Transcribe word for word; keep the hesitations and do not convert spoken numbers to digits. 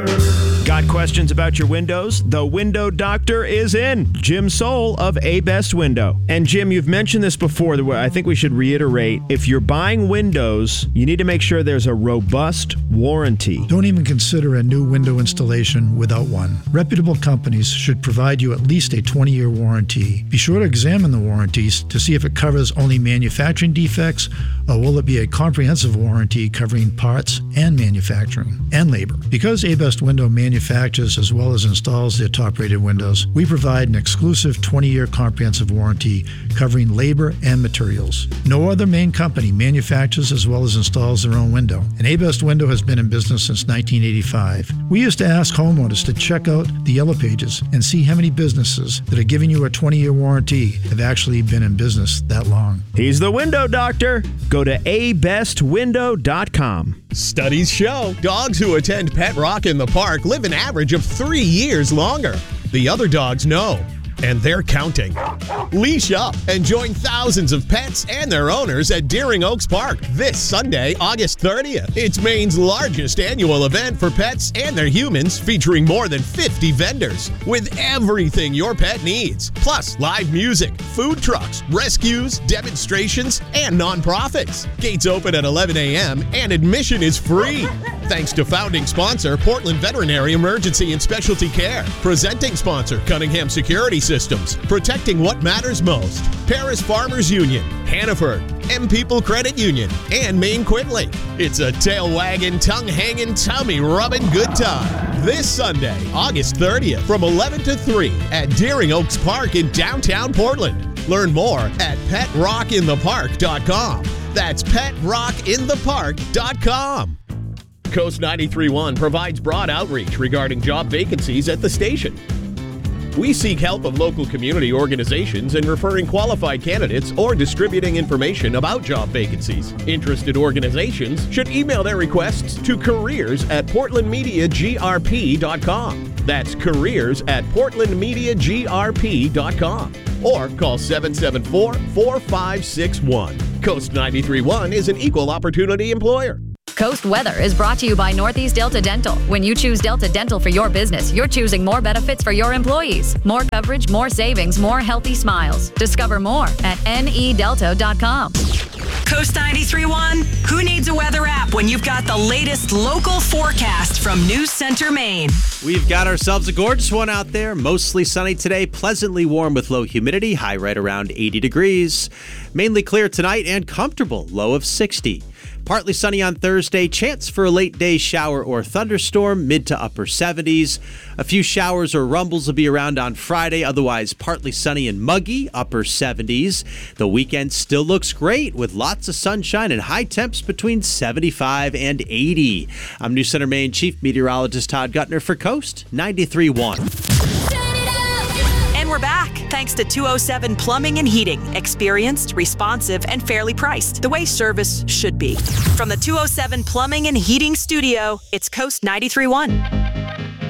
Got questions about your windows? The Window Doctor is in. Jim Soul of A-Best Window. And Jim, you've mentioned this before. I think we should reiterate. If you're buying windows, you need to make sure there's a robust warranty. Don't even consider a new window installation without one. Reputable companies should provide you at least a twenty-year warranty. Be sure to examine the warranties to see if it covers only manufacturing defects, or will it be a comprehensive warranty covering parts and manufacturing and labor. Because A-Best Window manufactures as well as installs their top-rated windows, we provide an exclusive twenty-year comprehensive warranty covering labor and materials. No other main company manufactures as well as installs their own window, and A-Best Window has been in business since nineteen eighty-five. We used to ask homeowners to check out the Yellow Pages and see how many businesses that are giving you a twenty-year warranty have actually been in business that long. He's the Window Doctor. Go to a best window dot com. Studies show dogs who attend Pet Rock in the Park live an average of three years longer. The other dogs know, and they're counting. Leash up and join thousands of pets and their owners at Deering Oaks Park this Sunday, August thirtieth. It's Maine's largest annual event for pets and their humans, featuring more than fifty vendors with everything your pet needs. Plus, live music, food trucks, rescues, demonstrations, and nonprofits. Gates open at eleven a.m. and admission is free. Thanks to founding sponsor, Portland Veterinary Emergency and Specialty Care. Presenting sponsor, Cunningham Security Systems. Protecting what matters most. Paris Farmers Union, Hannaford, M People Credit Union, and Maine Quinley. It's a tail-wagging, tongue-hanging, tummy-rubbing good time. This Sunday, August thirtieth, from eleven to three at Deering Oaks Park in downtown Portland. Learn more at pet rock in the park dot com. That's pet rock in the park dot com. Coast ninety-three point one provides broad outreach regarding job vacancies at the station. We seek help of local community organizations in referring qualified candidates or distributing information about job vacancies. Interested organizations should email their requests to careers at portland media g r p dot com. That's careers at portland media g r p dot com. Or call seven seven four, four five six one. Coast ninety-three point one is an equal opportunity employer. Coast Weather is brought to you by Northeast Delta Dental. When you choose Delta Dental for your business, you're choosing more benefits for your employees. More coverage, more savings, more healthy smiles. Discover more at N E delta dot com. Coast ninety-three point one, who needs a weather app when you've got the latest local forecast from News Center, Maine? We've got ourselves a gorgeous one out there. Mostly sunny today, pleasantly warm with low humidity, high right around eighty degrees. Mainly clear tonight and comfortable, low of sixty. Partly sunny on Thursday, chance for a late day shower or thunderstorm, mid to upper seventies. A few showers or rumbles will be around on Friday, otherwise partly sunny and muggy, upper seventies. The weekend still looks great with lots of sunshine and high temps between seventy-five and eighty. I'm News Center Maine Chief Meteorologist Todd Guttner for Coast ninety-three point one. And we're back, thanks to two oh seven Plumbing and Heating. Experienced, responsive, and fairly priced. The way service should be. From the two oh seven Plumbing and Heating studio, it's Coast ninety-three point one.